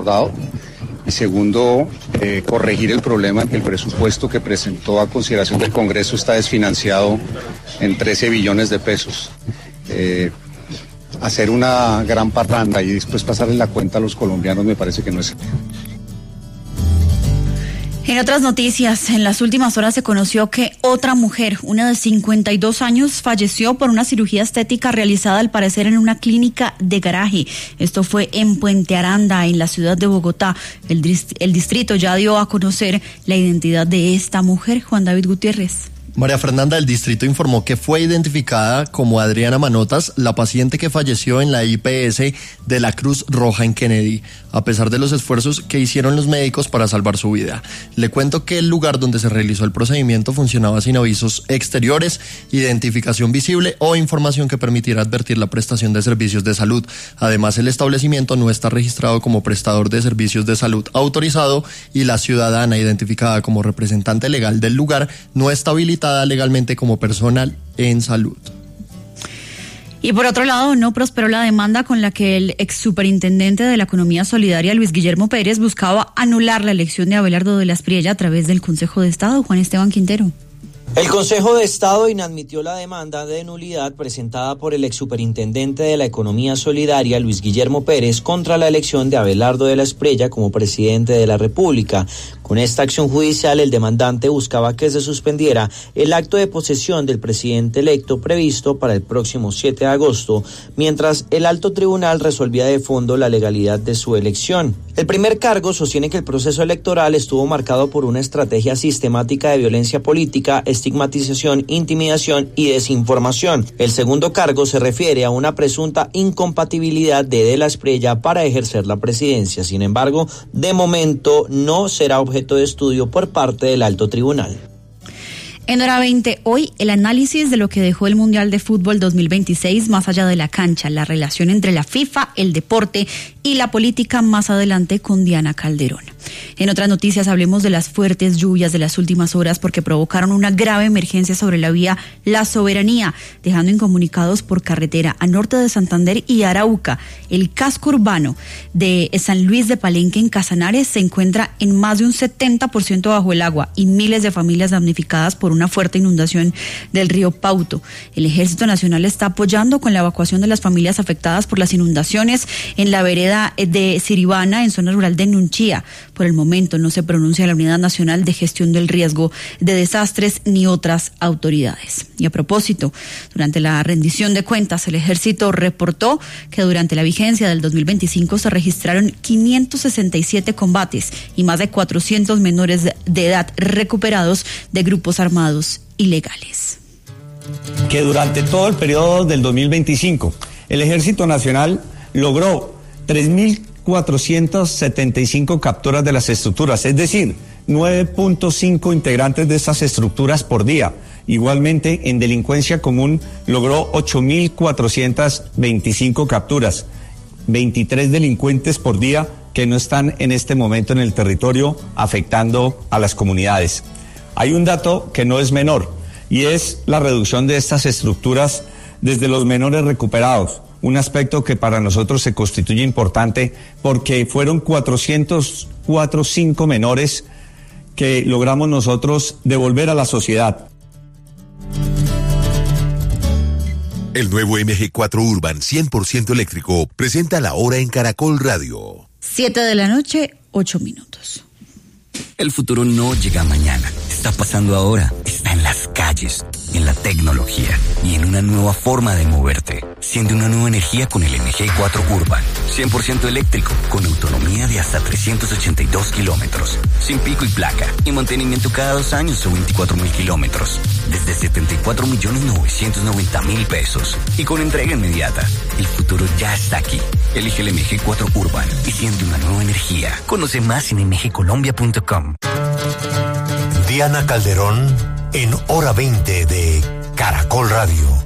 acordado. Y segundo, corregir el problema en que el presupuesto que presentó a consideración del Congreso está desfinanciado en 13 billones de pesos. Hacer una gran parranda y después pasarle la cuenta a los colombianos me parece que no es. En otras noticias, en las últimas horas se conoció que otra mujer, una de 52 años, falleció por una cirugía estética realizada al parecer en una clínica de garaje. Esto fue en Puente Aranda, en la ciudad de Bogotá. El distrito ya dio a conocer la identidad de esta mujer. Juan David Gutiérrez. María Fernanda, el distrito informó que fue identificada como Adriana Manotas, la paciente que falleció en la IPS de la Cruz Roja en Kennedy, a pesar de los esfuerzos que hicieron los médicos para salvar su vida. Le cuento que el lugar donde se realizó el procedimiento funcionaba sin avisos exteriores, identificación visible o información que permitiera advertir la prestación de servicios de salud. Además, el establecimiento no está registrado como prestador de servicios de salud autorizado y la ciudadana identificada como representante legal del lugar no está habilitada legalmente como personal en salud. Y por otro lado, no prosperó la demanda con la que el ex superintendente de la Economía Solidaria, Luis Guillermo Pérez, buscaba anular la elección de Abelardo de la Espriella a través del Consejo de Estado. Juan Esteban Quintero. El Consejo de Estado inadmitió la demanda de nulidad presentada por el exsuperintendente de la Economía Solidaria, Luis Guillermo Pérez, contra la elección de Abelardo de la Espriella como presidente de la República. Con esta acción judicial, el demandante buscaba que se suspendiera el acto de posesión del presidente electo previsto para el próximo 7 de agosto, mientras el alto tribunal resolvía de fondo la legalidad de su elección. El primer cargo sostiene que el proceso electoral estuvo marcado por una estrategia sistemática de violencia política, estigmatización, intimidación y desinformación. El segundo cargo se refiere a una presunta incompatibilidad de la Espriella para ejercer la presidencia. Sin embargo, de momento no será objeto de estudio por parte del alto tribunal. En Hora 20, hoy el análisis de lo que dejó el Mundial de Fútbol 2026 más allá de la cancha, la relación entre la FIFA, el deporte y la política más adelante con Diana Calderón. En otras noticias hablemos de las fuertes lluvias de las últimas horas porque provocaron una grave emergencia sobre la vía La Soberanía, dejando incomunicados por carretera a norte de Santander y Arauca. El casco urbano de San Luis de Palenque en Casanares se encuentra en más de un 70% bajo el agua y miles de familias damnificadas por una fuerte inundación del río Pauto. El Ejército Nacional está apoyando con la evacuación de las familias afectadas por las inundaciones en la vereda de Siribana, en zona rural de Nunchía. Por el momento no se pronuncia la Unidad Nacional de Gestión del Riesgo de Desastres ni otras autoridades. Y a propósito, durante la rendición de cuentas, el Ejército reportó que durante la vigencia del 2025 se registraron 567 combates y más de 400 menores de edad recuperados de grupos armados ilegales. Que durante todo el periodo del 2025, el Ejército Nacional logró 3.475 capturas de las estructuras, es decir, 9.5 integrantes de estas estructuras por día. Igualmente, en delincuencia común logró 8.425 capturas, 23 delincuentes por día que no están en este momento en el territorio afectando a las comunidades. Hay un dato que no es menor y es la reducción de estas estructuras desde los menores recuperados. Un aspecto que para nosotros se constituye importante porque fueron 405 menores que logramos nosotros devolver a la sociedad. El nuevo MG4 Urban 100% eléctrico presenta la hora en Caracol Radio. 7:08 p.m. El futuro no llega mañana, está pasando ahora, está en las calles, en la tecnología y en una nueva forma de moverte. Siente una nueva energía con el MG4 Urban, 100% eléctrico, con autonomía de hasta 382 kilómetros, sin pico y placa, y mantenimiento cada 2 años o 24.000 kilómetros, desde 74.990.000 pesos, y con entrega inmediata. El futuro ya está aquí. Elige el MG4 Urban y siente una nueva energía. Conoce más en mgcolombia.com. Diana Calderón en Hora 20 de Caracol Radio.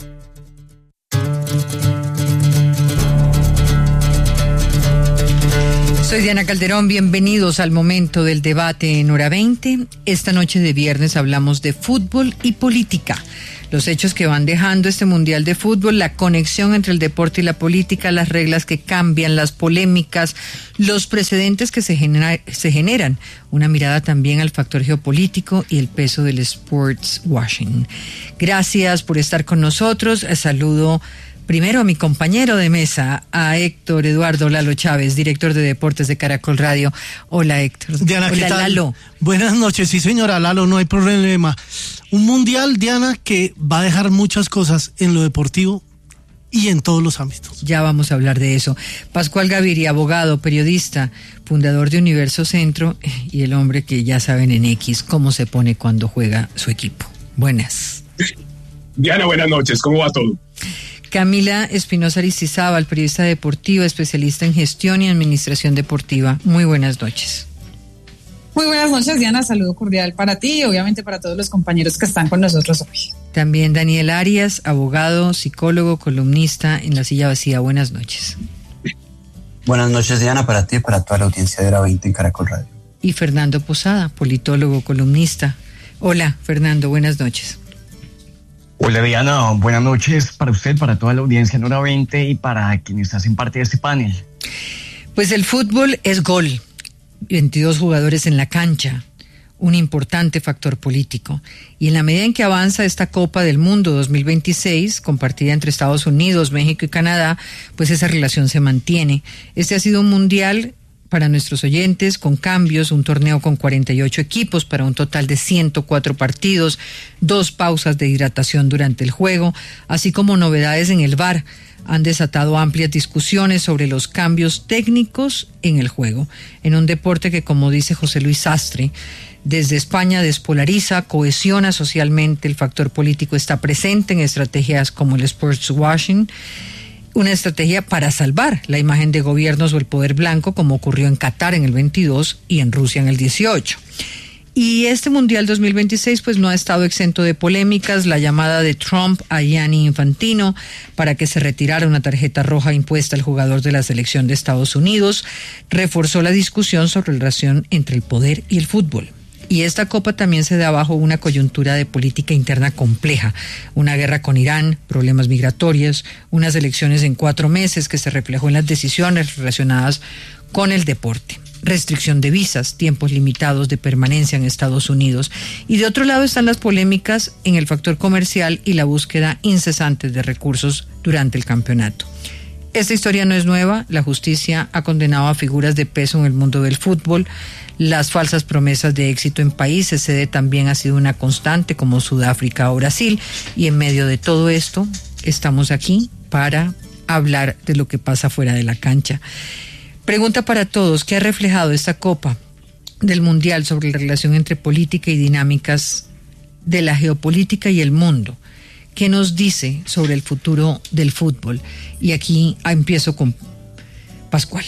Soy Diana Calderón, bienvenidos al momento del debate en Hora 20. Esta noche de viernes hablamos de fútbol y política. los hechos que van dejando este Mundial de Fútbol, la conexión entre el deporte y la política, las reglas que cambian, las polémicas, los precedentes que se generan, una mirada también al factor geopolítico y el peso del sports washing. Gracias por estar con nosotros. Saludo primero a mi compañero de mesa, a Héctor Eduardo Lalo Chávez, director de deportes de Caracol Radio. Hola, Héctor. Diana, hola, ¿qué tal? Lalo. Buenas noches, sí señora Lalo, no hay problema. Un mundial, Diana, que va a dejar muchas cosas en lo deportivo y en todos los ámbitos. Ya vamos a hablar de eso. Pascual Gaviria, abogado, periodista, fundador de Universo Centro y el hombre que ya saben en X cómo se pone cuando juega su equipo. Buenas. Diana, buenas noches, ¿cómo va todo? Camila Espinosa Aristizábal, periodista deportiva, especialista en gestión y administración deportiva. Muy buenas noches. Muy buenas noches, Diana. Saludo cordial para ti y obviamente para todos los compañeros que están con nosotros hoy. También Daniel Arias, abogado, psicólogo, columnista en La Silla Vacía. Buenas noches. Buenas noches, Diana, para ti y para toda la audiencia de Hora 20 en Caracol Radio. Y Fernando Posada, politólogo, columnista. Hola, Fernando, buenas noches. Hola, Diana, buenas noches para usted, para toda la audiencia en Hora 20 y para quienes hacen parte de este panel. Pues el fútbol es gol, 22 jugadores en la cancha, un importante factor político. Y en la medida en que avanza esta Copa del Mundo 2026, compartida entre Estados Unidos, México y Canadá, pues esa relación se mantiene. Este ha sido un mundial para nuestros oyentes, con cambios, un torneo con 48 equipos para un total de 104 partidos, 2 pausas de hidratación durante el juego, así como novedades en el VAR. Han desatado amplias discusiones sobre los cambios técnicos en el juego, en un deporte que, como dice José Luis Sastre, desde España despolariza, cohesiona socialmente, el factor político está presente en estrategias como el sports washing, una estrategia para salvar la imagen de gobiernos o el poder blanco, como ocurrió en Qatar en el 22 y en Rusia en el 18. Y este Mundial 2026 pues no ha estado exento de polémicas. La llamada de Trump a Gianni Infantino para que se retirara una tarjeta roja impuesta al jugador de la selección de Estados Unidos reforzó la discusión sobre la relación entre el poder y el fútbol. Y esta Copa también se da bajo una coyuntura de política interna compleja, una guerra con Irán, problemas migratorios, unas elecciones en 4 meses que se reflejó en las decisiones relacionadas con el deporte, restricción de visas, tiempos limitados de permanencia en Estados Unidos. Y de otro lado están las polémicas en el factor comercial y la búsqueda incesante de recursos durante el campeonato. Esta historia no es nueva, la justicia ha condenado a figuras de peso en el mundo del fútbol. Las falsas promesas de éxito en países sede también ha sido una constante, como Sudáfrica o Brasil, y en medio de todo esto estamos aquí para hablar de lo que pasa fuera de la cancha. Pregunta para todos: ¿qué ha reflejado esta Copa del Mundial sobre la relación entre política y dinámicas de la geopolítica y el mundo? ¿Qué nos dice sobre el futuro del fútbol? Y aquí empiezo con Pascual.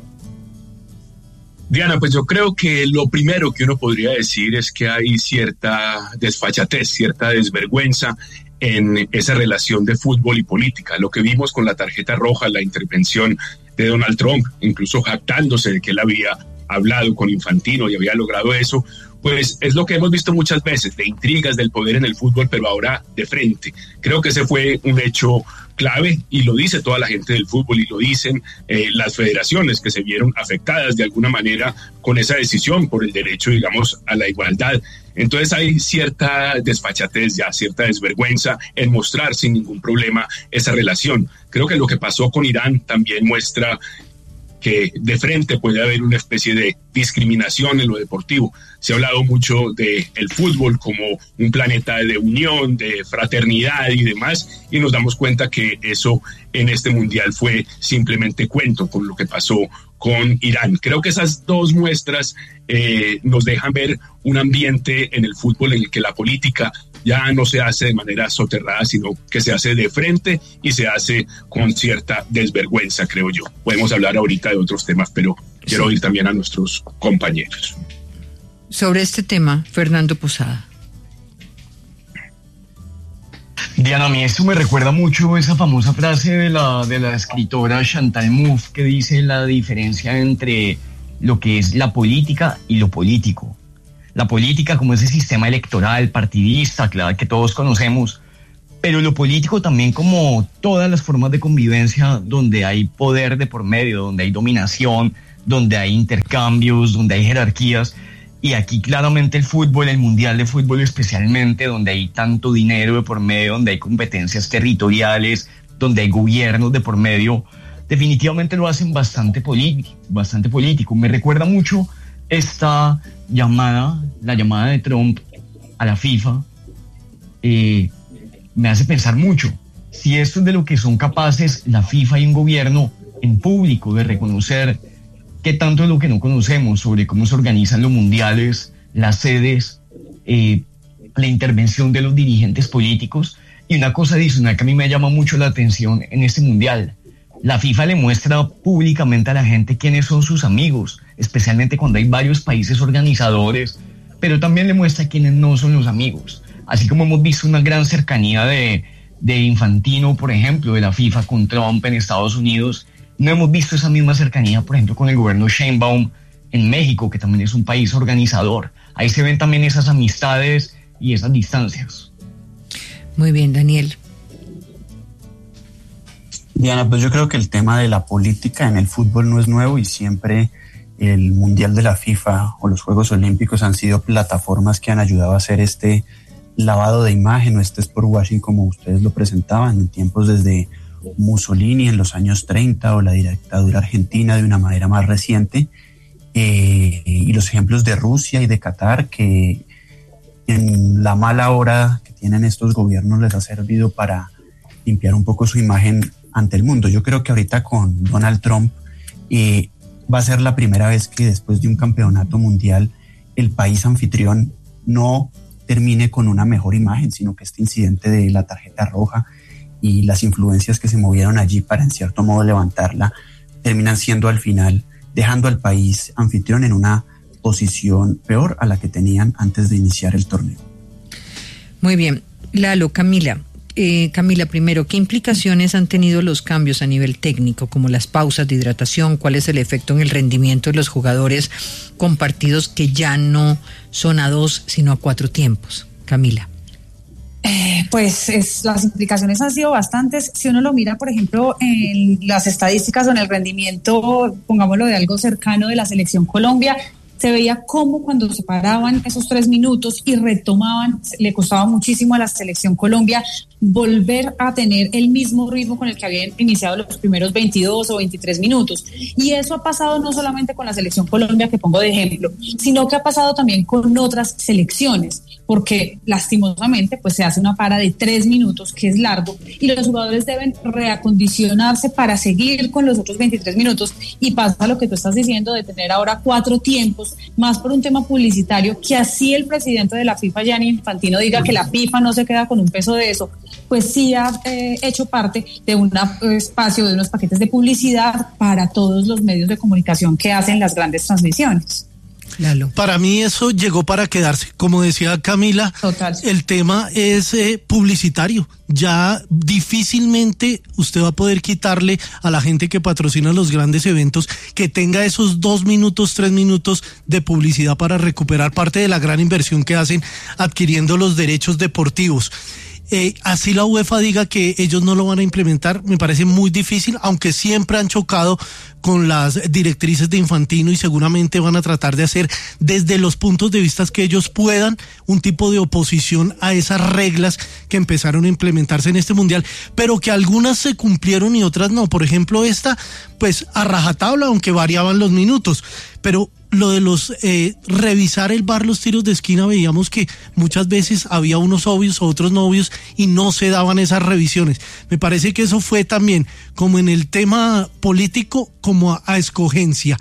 Diana, pues yo creo que lo primero que uno podría decir es que hay cierta desfachatez, cierta desvergüenza en esa relación de fútbol y política. Lo que vimos con la tarjeta roja, la intervención de Donald Trump, incluso jactándose de que él había hablado con Infantino y había logrado eso, pues es lo que hemos visto muchas veces, de intrigas del poder en el fútbol, pero ahora de frente. Creo que ese fue un hecho clave y lo dice toda la gente del fútbol y lo dicen las federaciones que se vieron afectadas de alguna manera con esa decisión por el derecho, digamos, a la igualdad. Entonces hay cierta desfachatez ya, cierta desvergüenza en mostrar sin ningún problema esa relación. Creo que lo que pasó con Irán también muestra que de frente puede haber una especie de discriminación en lo deportivo. Se ha hablado mucho del fútbol como un planeta de unión, de fraternidad y demás, y nos damos cuenta que eso en este mundial fue simplemente cuento con lo que pasó con Irán. Creo que esas dos muestras nos dejan ver un ambiente en el fútbol en el que la política ya no se hace de manera soterrada, sino que se hace de frente y se hace con cierta desvergüenza, creo yo. Podemos hablar ahorita de otros temas, pero quiero oír también a nuestros compañeros. Sobre este tema, Fernando Posada. Diana, a mí esto me recuerda mucho esa famosa frase de la escritora Chantal Mouffe, que dice la diferencia entre lo que es la política y lo político. La política como ese sistema electoral partidista, claro, que todos conocemos, pero lo político también, como todas las formas de convivencia donde hay poder de por medio, donde hay dominación, donde hay intercambios, donde hay jerarquías, y aquí claramente el fútbol, el mundial de fútbol especialmente, donde hay tanto dinero de por medio, donde hay competencias territoriales, donde hay gobiernos de por medio, definitivamente lo hacen bastante político. Me recuerda mucho esta llamada, la llamada de Trump a la FIFA, me hace pensar mucho. Si esto es de lo que son capaces la FIFA y un gobierno en público de reconocer qué tanto es lo que no conocemos sobre cómo se organizan los mundiales, las sedes, la intervención de los dirigentes políticos. Y una cosa adicional que a mí me llama mucho la atención en este mundial: la FIFA le muestra públicamente a la gente quiénes son sus amigos, especialmente cuando hay varios países organizadores, pero también le muestra quiénes no son los amigos. Así como hemos visto una gran cercanía de Infantino, por ejemplo, de la FIFA con Trump en Estados Unidos, no hemos visto esa misma cercanía, por ejemplo, con el gobierno Sheinbaum en México, que también es un país organizador. Ahí se ven también esas amistades y esas distancias. Muy bien, Daniel. Diana, pues yo creo que el tema de la política en el fútbol no es nuevo, y siempre el Mundial de la FIFA o los Juegos Olímpicos han sido plataformas que han ayudado a hacer este lavado de imagen o este sportwashing, como ustedes lo presentaban, en tiempos desde Mussolini en los años 30 o la dictadura argentina de una manera más reciente, y los ejemplos de Rusia y de Qatar, que en la mala hora que tienen estos gobiernos les ha servido para limpiar un poco su imagen ante el mundo. Yo creo que ahorita con Donald Trump va a ser la primera vez que después de un campeonato mundial el país anfitrión no termine con una mejor imagen, sino que este incidente de la tarjeta roja y las influencias que se movieron allí para en cierto modo levantarla terminan siendo al final dejando al país anfitrión en una posición peor a la que tenían antes de iniciar el torneo. Muy bien. Lalo, Camila, primero, ¿qué implicaciones han tenido los cambios a nivel técnico, como las pausas de hidratación? ¿Cuál es el efecto en el rendimiento de los jugadores con partidos que ya no son a 2, sino a 4 tiempos? Camila. Las implicaciones han sido bastantes. Si uno lo mira, por ejemplo, en las estadísticas o en el rendimiento, pongámoslo de algo cercano de la selección Colombia, se veía cómo cuando se paraban esos 3 minutos y retomaban, le costaba muchísimo a la selección Colombia volver a tener el mismo ritmo con el que habían iniciado los primeros 22 o 23 minutos. Y eso ha pasado no solamente con la selección Colombia, que pongo de ejemplo, sino que ha pasado también con otras selecciones, porque lastimosamente pues se hace una para de 3 minutos, que es largo, y los jugadores deben reacondicionarse para seguir con los otros 23 minutos, y pasa lo que tú estás diciendo de tener ahora 4 tiempos, más por un tema publicitario, que así el presidente de la FIFA, Gianni Infantino, diga que la FIFA no se queda con un peso de eso, pues sí ha hecho parte de un espacio, de unos paquetes de publicidad para todos los medios de comunicación que hacen las grandes transmisiones. Lalo. Para mí eso llegó para quedarse. Como decía Camila, total, el tema es publicitario. Ya difícilmente usted va a poder quitarle a la gente que patrocina los grandes eventos que tenga esos 2 minutos, 3 minutos de publicidad para recuperar parte de la gran inversión que hacen adquiriendo los derechos deportivos. Así la UEFA diga que ellos no lo van a implementar, me parece muy difícil, aunque siempre han chocado con las directrices de Infantino y seguramente van a tratar de hacer desde los puntos de vista que ellos puedan un tipo de oposición a esas reglas que empezaron a implementarse en este mundial, pero que algunas se cumplieron y otras no. Por ejemplo, esta, pues a rajatabla, aunque variaban los minutos, pero lo de los revisar el VAR, los tiros de esquina, veíamos que muchas veces había unos obvios o otros no obvios y no se daban esas revisiones. Me parece que eso fue también, como en el tema político, como a escogencia,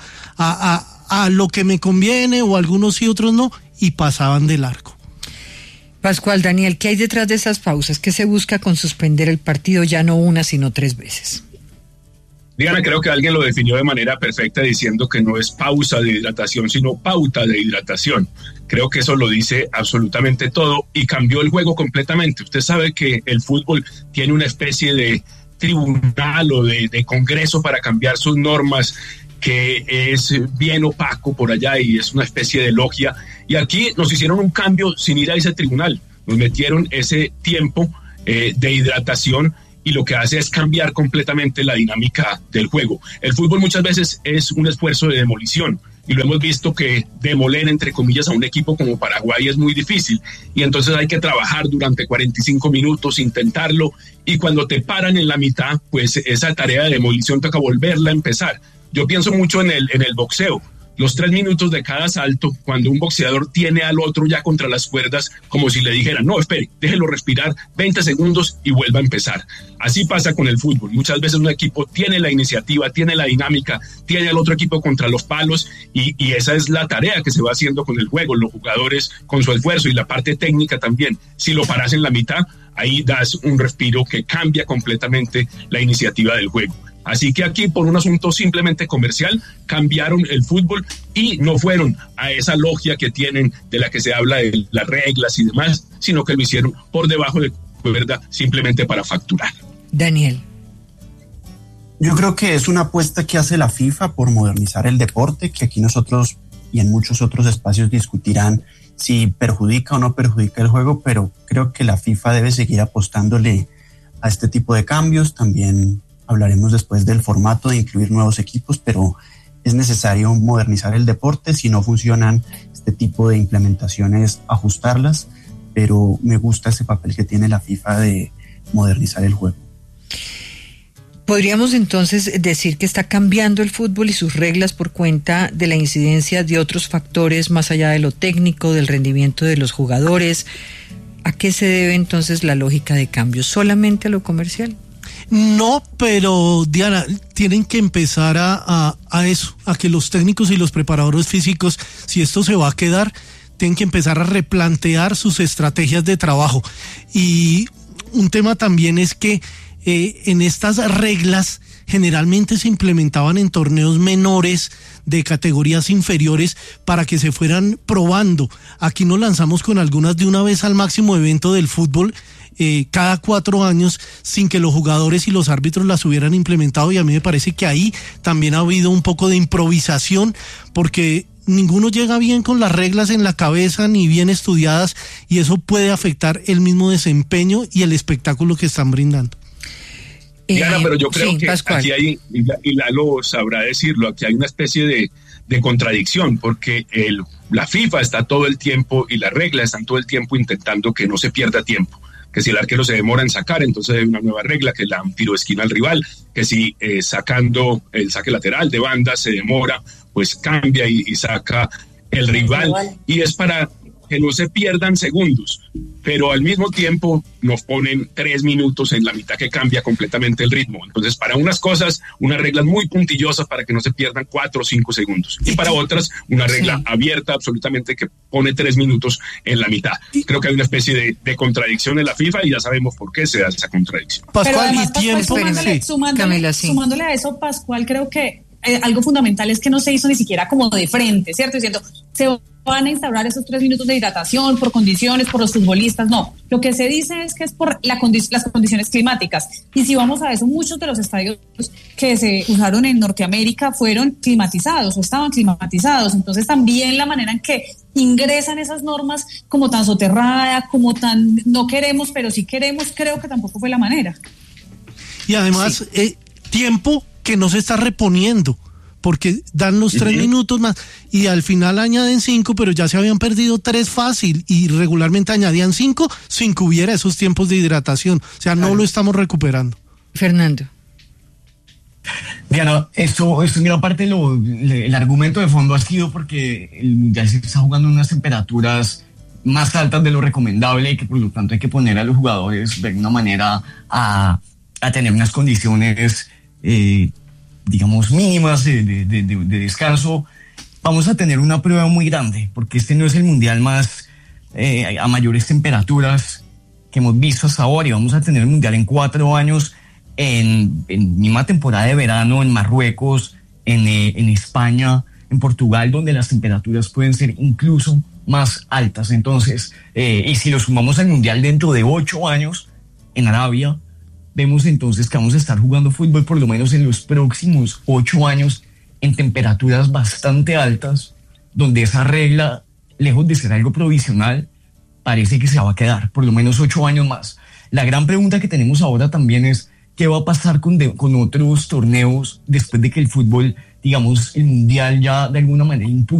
a lo que me conviene, o algunos sí, otros no, y pasaban de largo. Pascual, Daniel, ¿qué hay detrás de esas pausas? ¿Qué se busca con suspender el partido ya no 1, sino 3 veces? Diana, creo que alguien lo definió de manera perfecta diciendo que no es pausa de hidratación, sino pauta de hidratación. Creo que eso lo dice absolutamente todo y cambió el juego completamente. Usted sabe que el fútbol tiene una especie de tribunal o de congreso para cambiar sus normas, que es bien opaco por allá y es una especie de logia. Y aquí nos hicieron un cambio sin ir a ese tribunal. Nos metieron ese tiempo de hidratación, y lo que hace es cambiar completamente la dinámica del juego. El fútbol muchas veces es un esfuerzo de demolición, y lo hemos visto que demoler, entre comillas, a un equipo como Paraguay es muy difícil, y entonces hay que trabajar durante 45 minutos, intentarlo, y cuando te paran en la mitad, pues esa tarea de demolición toca volverla a empezar. Yo pienso mucho en el boxeo. Los 3 minutos de cada salto, cuando un boxeador tiene al otro ya contra las cuerdas, como si le dijeran, no, espere, déjelo respirar 20 segundos y vuelva a empezar. Así pasa con el fútbol. Muchas veces un equipo tiene la iniciativa, tiene la dinámica, tiene al otro equipo contra los palos, y esa es la tarea que se va haciendo con el juego. Los jugadores con su esfuerzo y la parte técnica también. Si lo paras en la mitad, ahí das un respiro que cambia completamente la iniciativa del juego. Así que aquí, por un asunto simplemente comercial, cambiaron el fútbol y no fueron a esa logia que tienen, de la que se habla de las reglas y demás, sino que lo hicieron por debajo de cuerda, simplemente para facturar. Daniel. Yo creo que es una apuesta que hace la FIFA por modernizar el deporte, que aquí nosotros y en muchos otros espacios discutirán si perjudica o no perjudica el juego, pero creo que la FIFA debe seguir apostándole a este tipo de cambios. También hablaremos después del formato de incluir nuevos equipos, pero es necesario modernizar el deporte. Si no funcionan este tipo de implementaciones, ajustarlas, pero me gusta ese papel que tiene la FIFA de modernizar el juego. ¿Podríamos entonces decir que está cambiando el fútbol y sus reglas por cuenta de la incidencia de otros factores más allá de lo técnico, del rendimiento de los jugadores? ¿A qué se debe entonces la lógica de cambio? ¿Solamente a lo comercial? No, pero Diana, tienen que empezar a eso, a que los técnicos y los preparadores físicos, si esto se va a quedar, tienen que empezar a replantear sus estrategias de trabajo. Y un tema también es que en estas reglas generalmente se implementaban en torneos menores de categorías inferiores para que se fueran probando. Aquí nos lanzamos con algunas de una vez al máximo evento del fútbol, cada 4 años, sin que los jugadores y los árbitros las hubieran implementado, y a mí me parece que ahí también ha habido un poco de improvisación, porque ninguno llega bien con las reglas en la cabeza ni bien estudiadas, y eso puede afectar el mismo desempeño y el espectáculo que están brindando. Diana, pero yo creo que Pascual. aquí hay, y Lalo sabrá decirlo, aquí hay una especie de contradicción, porque la FIFA está todo el tiempo y las reglas están todo el tiempo intentando que no se pierda tiempo, que si el arquero se demora en sacar, entonces hay una nueva regla, que la tiro de esquina al rival, que si sacando el saque lateral de banda se demora, pues cambia y saca el rival, y es para que no se pierdan segundos, pero al mismo tiempo nos ponen 3 minutos en la mitad, que cambia completamente el ritmo. Entonces, para unas cosas, unas reglas muy puntillosas para que no se pierdan 4 o 5 segundos, y para otras, una regla abierta absolutamente que pone 3 minutos en la mitad. Creo que hay una especie de contradicción en la FIFA, y ya sabemos por qué se da esa contradicción. Pascual, además, y tiempo. sumándole a eso, Pascual, creo que algo fundamental es que no se hizo ni siquiera como de frente, ¿cierto? Diciendo, se van a instaurar esos 3 minutos de hidratación por condiciones, por los futbolistas. No, lo que se dice es que es por las condiciones climáticas. Y si vamos a eso, muchos de los estadios que se usaron en Norteamérica fueron climatizados o estaban climatizados. Entonces también la manera en que ingresan esas normas como tan soterrada, como tan no queremos, pero sí queremos, creo que tampoco fue la manera. Y además, tiempo que no se está reponiendo, porque dan los 3 minutos más y al final añaden 5, pero ya se habían perdido 3 fácil, y regularmente añadían 5 sin que hubiera esos tiempos de hidratación. O sea, no lo estamos recuperando. Fernando. Diana, esto en gran parte el argumento de fondo ha sido porque el Mundial se está jugando en unas temperaturas más altas de lo recomendable, y que por lo tanto hay que poner a los jugadores de alguna manera a tener unas condiciones digamos mínimas de descanso. Vamos a tener una prueba muy grande, porque este no es el mundial más a mayores temperaturas que hemos visto hasta ahora, y vamos a tener el mundial en 4 años en misma temporada de verano en Marruecos, en España, en Portugal, donde las temperaturas pueden ser incluso más altas. Entonces, y si lo sumamos al mundial dentro de 8 años en Arabia, vemos entonces que vamos a estar jugando fútbol por lo menos en los próximos 8 años en temperaturas bastante altas, donde esa regla, lejos de ser algo provisional, parece que se va a quedar por lo menos 8 años más. La gran pregunta que tenemos ahora también es qué va a pasar con otros torneos después de que el fútbol, digamos, el mundial ya de alguna manera impulsa